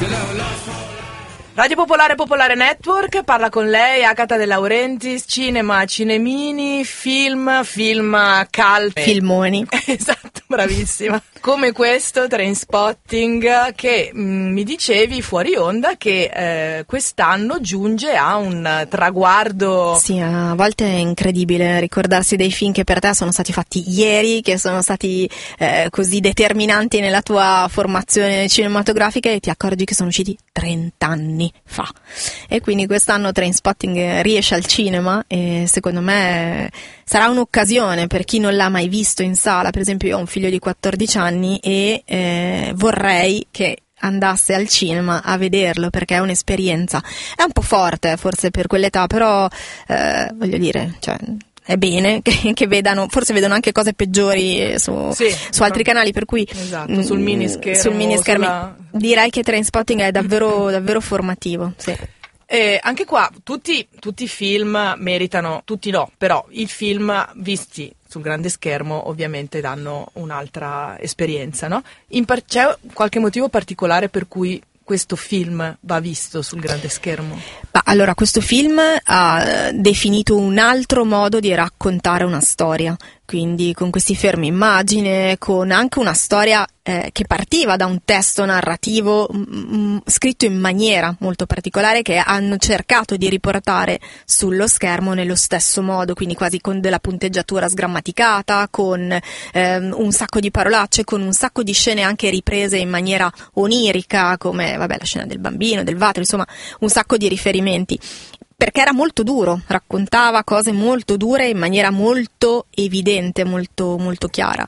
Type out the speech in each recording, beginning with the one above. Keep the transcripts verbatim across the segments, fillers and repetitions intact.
Radio Popolare Popolare Network, parla con lei Agata De Laurentiis, cinema, cinemini, film, film cult. Filmoni. Esatto, bravissima. Come questo, Trainspotting, che mh, mi dicevi fuori onda che eh, quest'anno giunge a un traguardo. Sì, a volte è incredibile ricordarsi dei film che per te sono stati fatti ieri, che sono stati eh, così determinanti nella tua formazione cinematografica e ti accorgi che sono usciti trent'anni fa. E quindi quest'anno Trainspotting riesce al cinema e secondo me sarà un'occasione per chi non l'ha mai visto in sala. Per esempio, io ho un figlio di quattordici anni e eh, vorrei che andasse al cinema a vederlo, perché è un'esperienza, è un po' forte forse per quell'età, però eh, voglio dire, cioè è bene che, che vedano, forse vedono anche cose peggiori su, sì, su altri canali, per cui esatto, sul mini schermo, sul mini schermi sulla... direi che Trainspotting è davvero davvero formativo, sì. E anche qua tutti, tutti i film meritano, tutti no, però i film visti sul grande schermo ovviamente danno un'altra esperienza, no? In par- c'è qualche motivo particolare per cui questo film va visto sul grande schermo? Ma allora, questo film ha definito un altro modo di raccontare una storia, quindi con questi fermi immagine, con anche una storia eh, che partiva da un testo narrativo m- m- scritto in maniera molto particolare, che hanno cercato di riportare sullo schermo nello stesso modo, quindi quasi con della punteggiatura sgrammaticata, con ehm, un sacco di parolacce, con un sacco di scene anche riprese in maniera onirica, come vabbè la scena del bambino, del water, insomma un sacco di riferimenti. Perché era molto duro, raccontava cose molto dure in maniera molto evidente, molto, molto chiara.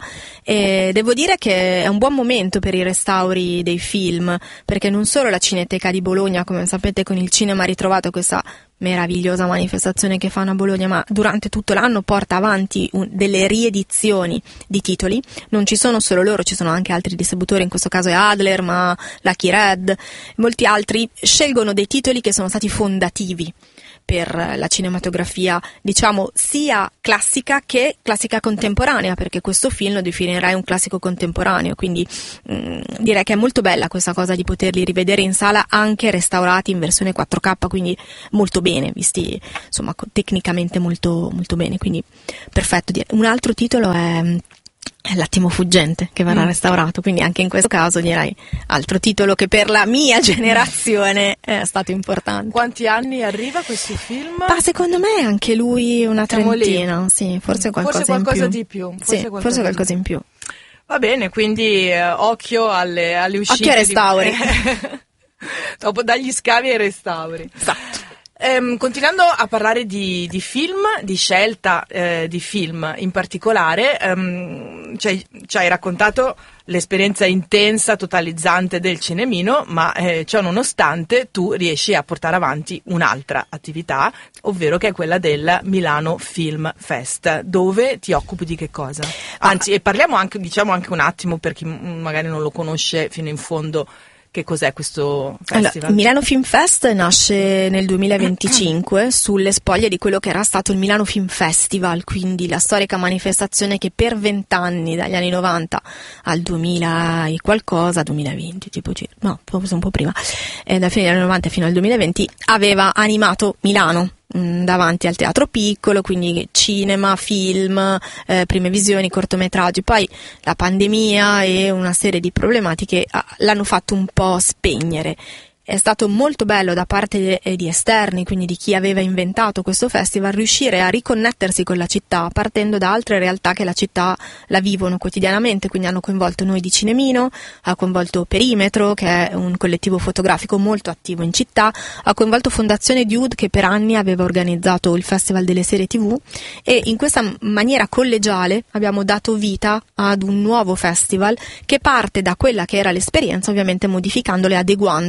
E devo dire che è un buon momento per i restauri dei film, perché non solo la Cineteca di Bologna, come sapete con il cinema ha ritrovato questa meravigliosa manifestazione che fanno a Bologna, ma durante tutto l'anno porta avanti un, delle riedizioni di titoli. Non ci sono solo loro, ci sono anche altri distributori, in questo caso è Adler, ma Lucky Red, molti altri scelgono dei titoli che sono stati fondativi per la cinematografia, diciamo, sia classica che classica contemporanea, perché questo film lo definirei un classico contemporaneo, quindi mh, direi che è molto bella questa cosa di poterli rivedere in sala anche restaurati in versione quattro K, quindi molto bene, visti insomma tecnicamente molto, molto bene, quindi perfetto. Un altro titolo è L'attimo fuggente, che verrà mm. restaurato, quindi anche in questo caso direi altro titolo che per la mia generazione è stato importante. Quanti anni arriva questo film? Ma secondo me anche lui una Siamo trentina, lì. sì, forse qualcosa, forse qualcosa in più. di più. Forse Sì, qualcosa forse qualcosa di... in più. Va bene, quindi eh, occhio alle, alle uscite. Occhio ai restauri. Di... Dopo dagli scavi ai restauri. Esatto. Ehm, continuando a parlare di, di film, di scelta eh, di film in particolare, ehm, ci, ci hai raccontato l'esperienza intensa, totalizzante del cinemino, ma eh, ciò nonostante tu riesci a portare avanti un'altra attività, ovvero che è quella del Milano Film Fest, dove ti occupi di che cosa? Anzi, ah. e parliamo anche, diciamo anche un attimo per chi magari non lo conosce fino in fondo. Che cos'è questo festival? Allora, Milano Film Fest nasce nel duemilaventicinque sulle spoglie di quello che era stato il Milano Film Festival, quindi la storica manifestazione che per vent'anni, dagli anni novanta al duemila e qualcosa, duemilaventi, tipo, no, forse un po' prima, eh, da fine degli anni novanta fino al duemilaventi, aveva animato Milano davanti al teatro piccolo, quindi cinema, film, eh, prime visioni, cortometraggi. Poi la pandemia e una serie di problematiche ah, l'hanno fatto un po' spegnere. È stato molto bello da parte di, di esterni, quindi di chi aveva inventato questo festival, riuscire a riconnettersi con la città partendo da altre realtà che la città la vivono quotidianamente, quindi hanno coinvolto noi di Cinemino, ha coinvolto Perimetro, che è un collettivo fotografico molto attivo in città, ha coinvolto Fondazione Dude, che per anni aveva organizzato il Festival delle serie tivù, e in questa maniera collegiale abbiamo dato vita ad un nuovo festival che parte da quella che era l'esperienza, ovviamente modificandolo e adeguandolo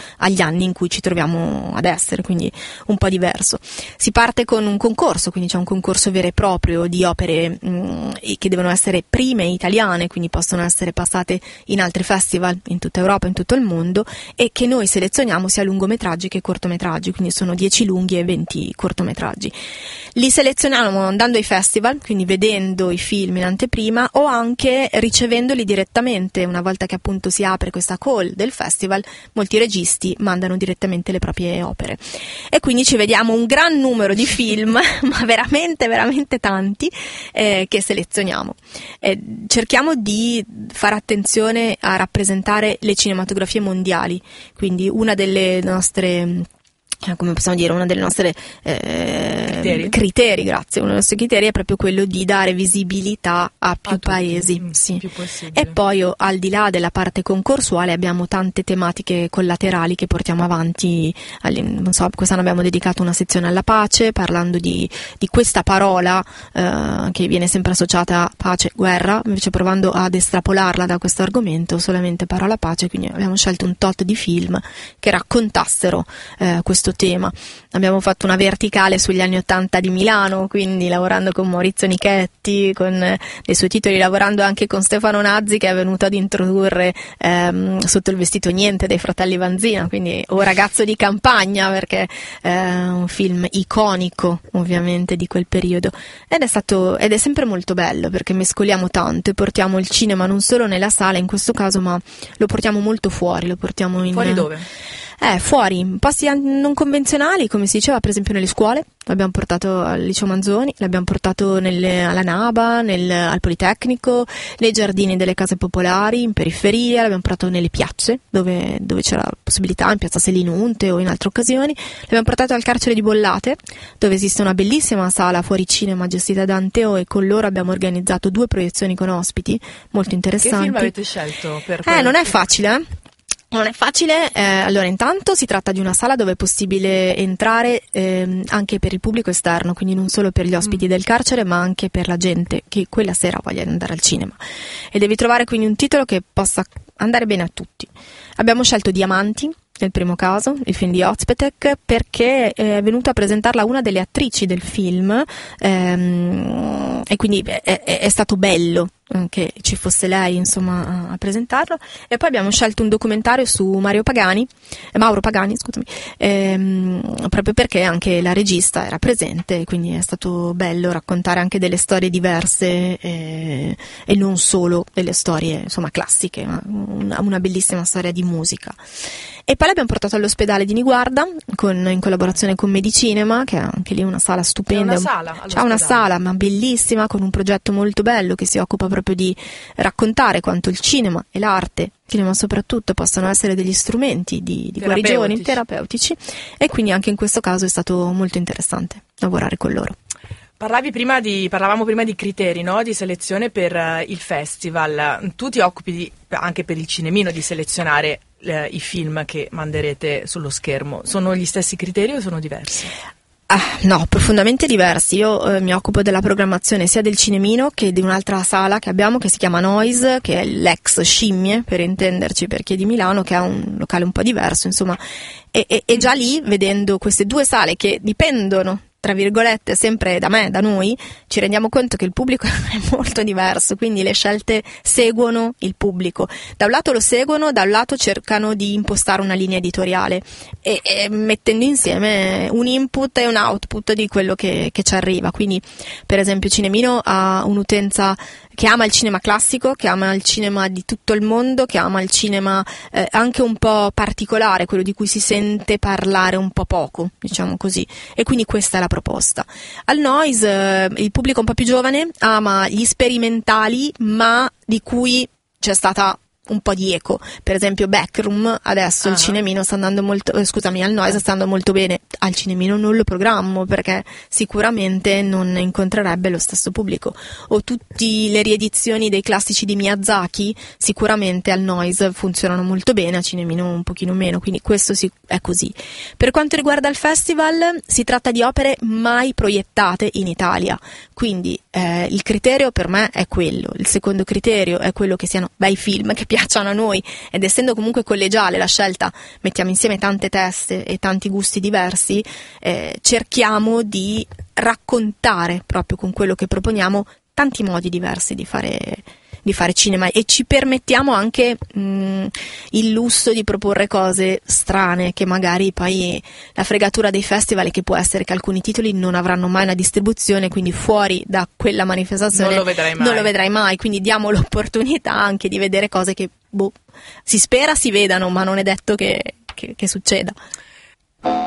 agli anni in cui ci troviamo ad essere, quindi un po' diverso. Si parte con un concorso, quindi c'è un concorso vero e proprio di opere mh, che devono essere prime italiane, quindi possono essere passate in altri festival in tutta Europa, in tutto il mondo, e che noi selezioniamo sia lungometraggi che cortometraggi, quindi sono dieci lunghi e venti cortometraggi. Li selezioniamo andando ai festival, quindi vedendo i film in anteprima o anche ricevendoli direttamente. Una volta che appunto si apre questa call del festival, molti registi mandano direttamente le proprie opere e quindi ci vediamo un gran numero di film ma veramente veramente tanti eh, che selezioniamo. Eh, cerchiamo di fare attenzione a rappresentare le cinematografie mondiali, quindi una delle nostre, come possiamo dire, una delle nostre eh, criteri. criteri, grazie, uno dei nostri criteri è proprio quello di dare visibilità a più a paesi, tutti, sì. più possibile. E poi oh, al di là della parte concorsuale abbiamo tante tematiche collaterali che portiamo avanti. Non so, quest'anno abbiamo dedicato una sezione alla pace, parlando di, di questa parola eh, che viene sempre associata a pace, guerra, invece provando ad estrapolarla da questo argomento, solamente parola pace, quindi abbiamo scelto un tot di film che raccontassero eh, questo tema. Abbiamo fatto una verticale sugli anni ottanta di Milano, quindi lavorando con Maurizio Nichetti, con dei suoi titoli, lavorando anche con Stefano Nazzi, che è venuto ad introdurre ehm, Sotto il vestito niente dei fratelli Vanzina, quindi O ragazzo di campagna, perché è un film iconico ovviamente di quel periodo, ed è stato ed è sempre molto bello perché mescoliamo tanto e portiamo il cinema non solo nella sala in questo caso, ma lo portiamo molto fuori, lo portiamo in fuori dove? Eh, fuori, in posti non convenzionali, come si diceva, per esempio nelle scuole. L'abbiamo portato al Liceo Manzoni, l'abbiamo portato nelle, alla Naba, nel, al Politecnico, nei giardini delle case popolari, in periferia, l'abbiamo portato nelle piazze, dove, dove c'era la possibilità, in piazza Selinunte o in altre occasioni. L'abbiamo portato al carcere di Bollate, dove esiste una bellissima sala fuori cinema gestita da Anteo, e con loro abbiamo organizzato due proiezioni con ospiti molto interessanti. Che film avete scelto per Eh, non è facile, eh? Non è facile, eh, allora intanto si tratta di una sala dove è possibile entrare ehm, anche per il pubblico esterno, quindi non solo per gli ospiti del carcere ma anche per la gente che quella sera voglia andare al cinema, e devi trovare quindi un titolo che possa andare bene a tutti. Abbiamo scelto Diamanti nel primo caso, il film di Ozpetek, perché è venuta a presentarla una delle attrici del film ehm, e quindi è, è, è stato bello che ci fosse lei insomma a, a presentarlo. E poi abbiamo scelto un documentario su Mario Pagani, eh, Mauro Pagani scusami, ehm, proprio perché anche la regista era presente, quindi è stato bello raccontare anche delle storie diverse eh, e non solo delle storie insomma classiche, ma una, una bellissima storia di musica. E poi l'abbiamo portato all'ospedale di Niguarda con, in collaborazione con Medicinema, che è anche lì una sala stupenda. C'è una sala C'è una sala ma bellissima, con un progetto molto bello che si occupa proprio di raccontare quanto il cinema e l'arte, il cinema soprattutto, possano essere degli strumenti di, di guarigione terapeutici, e quindi anche in questo caso è stato molto interessante lavorare con loro. Parlavi prima di, parlavamo prima di criteri, no? Di selezione per uh, il festival. Tu ti occupi di, anche per il Cinemino di selezionare uh, i film che manderete sullo schermo. Sono gli stessi criteri o sono diversi? Ah, no, profondamente diversi. Io eh, mi occupo della programmazione sia del Cinemino che di un'altra sala che abbiamo che si chiama Noise, che è l'ex Scimmie, per intenderci, per chi è di Milano, che ha un locale un po' diverso, insomma. E, e, e già lì, vedendo queste due sale che dipendono tra virgolette sempre da me, da noi, ci rendiamo conto che il pubblico è molto diverso, quindi le scelte seguono il pubblico. Da un lato lo seguono, da un lato cercano di impostare una linea editoriale e, e mettendo insieme un input e un output di quello che, che ci arriva. Quindi per esempio Cinemino ha un'utenza che ama il cinema classico, che ama il cinema di tutto il mondo, che ama il cinema eh, anche un po' particolare, quello di cui si sente parlare un po' poco, diciamo così, e quindi questa è la proposta. Al Noise eh, il pubblico un po' più giovane ama gli sperimentali, ma di cui c'è stata un po' di eco. Per esempio Backroom adesso uh-huh. il Cinemino sta andando molto eh, scusami al Noise sta andando molto bene. Al Cinemino non lo programmo perché sicuramente non incontrerebbe lo stesso pubblico. O tutte le riedizioni dei classici di Miyazaki sicuramente al Noise funzionano molto bene, al Cinemino un pochino meno, quindi questo sì, è così. Per quanto riguarda il festival, si tratta di opere mai proiettate in Italia, quindi eh, il criterio per me è quello. Il secondo criterio è quello che siano bei film che piacciono piacciono a noi, ed essendo comunque collegiale la scelta, mettiamo insieme tante teste e tanti gusti diversi, eh, cerchiamo di raccontare proprio con quello che proponiamo tanti modi diversi di fare di fare cinema, e ci permettiamo anche mh, il lusso di proporre cose strane, che magari poi la fregatura dei festival è che può essere che alcuni titoli non avranno mai una distribuzione, quindi fuori da quella manifestazione non lo vedrai mai, non lo vedrai mai quindi diamo l'opportunità anche di vedere cose che boh, si spera si vedano, ma non è detto che, che, che succeda.